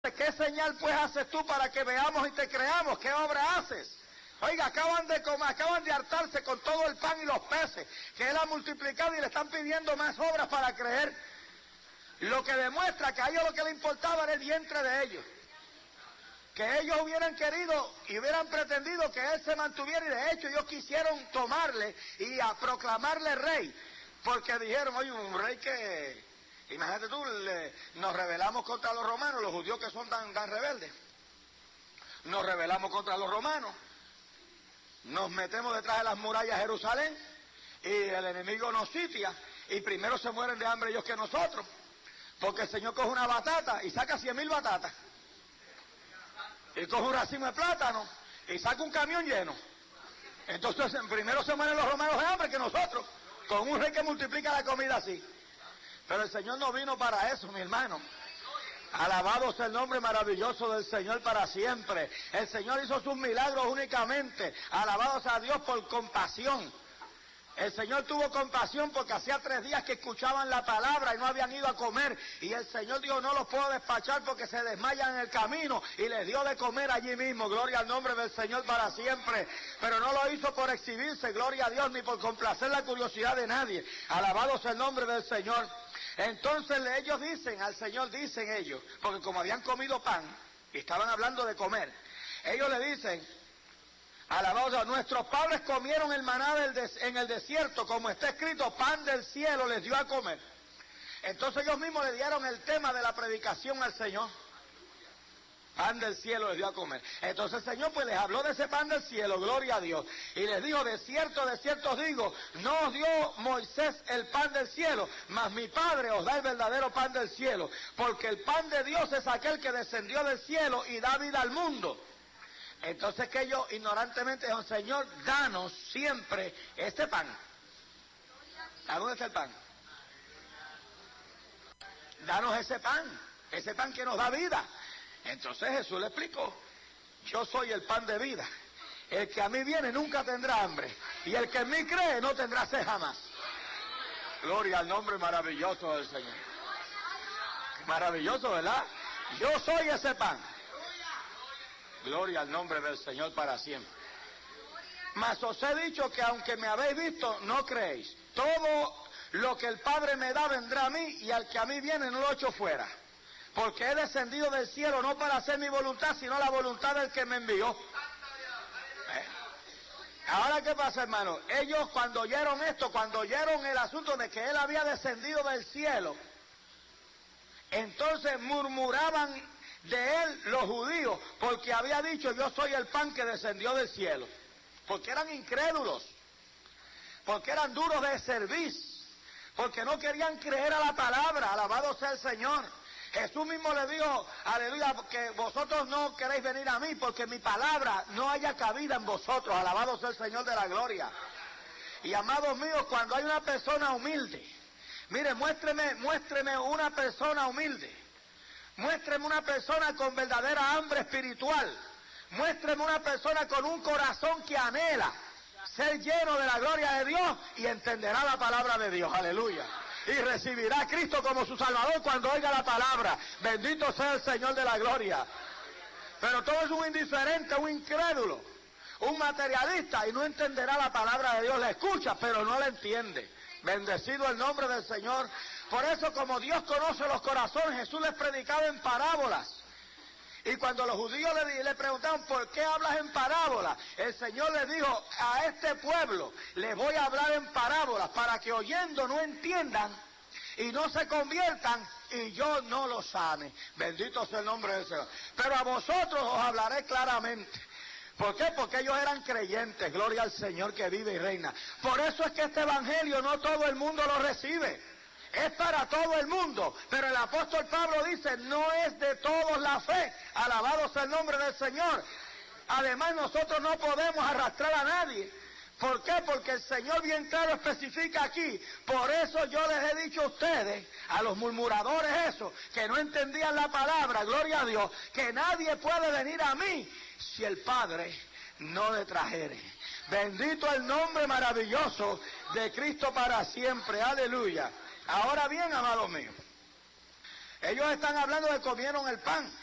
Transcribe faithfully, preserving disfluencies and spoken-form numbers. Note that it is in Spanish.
¿Qué señal pues haces tú para que veamos y te creamos? ¿Qué obra haces? Oiga, acaban de comer, acaban de hartarse con todo el pan y los peces que él ha multiplicado y le están pidiendo más obras para creer. Lo que demuestra que a ellos lo que le importaba era el vientre de ellos. Que ellos hubieran querido y hubieran pretendido que él se mantuviera, y de hecho ellos quisieron tomarle y a proclamarle rey, porque dijeron, oye, un rey que, imagínate tú, le, nos rebelamos contra los romanos, los judíos que son tan, tan rebeldes, nos rebelamos contra los romanos, nos metemos detrás de las murallas de Jerusalén y el enemigo nos sitia y primero se mueren de hambre ellos que nosotros, porque el Señor coge una batata y saca cien mil batatas. Y coge un racimo de plátano y saca un camión lleno. Entonces primero se mueren los romanos de hambre que nosotros, con un rey que multiplica la comida así. Pero el Señor no vino para eso, mi hermano. Alabado sea el nombre maravilloso del Señor para siempre. El Señor hizo sus milagros únicamente, alabado sea Dios, por compasión. El Señor tuvo compasión porque hacía tres días que escuchaban la palabra y no habían ido a comer. Y el Señor dijo, no los puedo despachar porque se desmayan en el camino. Y les dio de comer allí mismo. Gloria al nombre del Señor para siempre. Pero no lo hizo por exhibirse, gloria a Dios, ni por complacer la curiosidad de nadie. Alabado sea el nombre del Señor. Entonces ellos dicen, al Señor dicen ellos, porque como habían comido pan y estaban hablando de comer, ellos le dicen, alabados, nuestros padres comieron el maná del des, en el desierto, como está escrito, pan del cielo les dio a comer. Entonces ellos mismos le dieron el tema de la predicación al Señor. Pan del cielo les dio a comer. Entonces el Señor pues les habló de ese pan del cielo, gloria a Dios. Y les dijo, de cierto, de cierto os digo, no os dio Moisés el pan del cielo, mas mi Padre os da el verdadero pan del cielo. Porque el pan de Dios es aquel que descendió del cielo y da vida al mundo. Entonces que ellos ignorantemente dijeron, Señor, danos siempre este pan. ¿A dónde está el pan? Danos ese pan, ese pan que nos da vida. Entonces Jesús le explicó, yo soy el pan de vida. El que a mí viene nunca tendrá hambre, y el que en mí cree no tendrá sed jamás. Gloria al nombre maravilloso del Señor. Maravilloso, ¿verdad? Yo soy ese pan. Gloria al nombre del Señor para siempre. Mas os he dicho que aunque me habéis visto, no creéis. Todo lo que el Padre me da vendrá a mí, y al que a mí viene no lo echo fuera. Porque he descendido del cielo no para hacer mi voluntad, sino la voluntad del que me envió. ¿Eh? Ahora, ¿qué pasa, hermano? Ellos cuando oyeron esto, cuando oyeron el asunto de que él había descendido del cielo, entonces murmuraban de él los judíos, porque había dicho, yo soy el pan que descendió del cielo. Porque eran incrédulos, porque eran duros de servir, porque no querían creer a la palabra, alabado sea el Señor. Jesús mismo le dijo, aleluya, que vosotros no queréis venir a mí, porque mi palabra no haya cabida en vosotros, alabado sea el Señor de la gloria. Y amados míos, cuando hay una persona humilde, mire, muéstreme, muéstreme una persona humilde. Muéstreme una persona con verdadera hambre espiritual. Muéstreme una persona con un corazón que anhela ser lleno de la gloria de Dios y entenderá la palabra de Dios. Aleluya. Y recibirá a Cristo como su Salvador cuando oiga la palabra. Bendito sea el Señor de la gloria. Pero todo es un indiferente, un incrédulo, un materialista, y no entenderá la palabra de Dios. La escucha, pero no la entiende. Bendecido el nombre del Señor. Por eso, como Dios conoce los corazones, Jesús les predicaba en parábolas. Y cuando los judíos le, le preguntaron, ¿por qué hablas en parábolas? El Señor les dijo, a este pueblo les voy a hablar en parábolas, para que oyendo no entiendan y no se conviertan, y yo no los sane. Bendito sea el nombre del Señor. Pero a vosotros os hablaré claramente. ¿Por qué? Porque ellos eran creyentes, gloria al Señor que vive y reina. Por eso es que este evangelio no todo el mundo lo recibe. Es para todo el mundo, pero el apóstol Pablo dice, no es de todos la fe. Alabado sea el nombre del Señor. Además, nosotros no podemos arrastrar a nadie. ¿Por qué? Porque el Señor bien claro especifica aquí. Por eso yo les he dicho a ustedes, a los murmuradores esos, que no entendían la palabra, gloria a Dios, que nadie puede venir a mí si el Padre no le trajere. Bendito el nombre maravilloso de Cristo para siempre. Aleluya. Ahora bien, amados míos, ellos están hablando de que comieron el pan.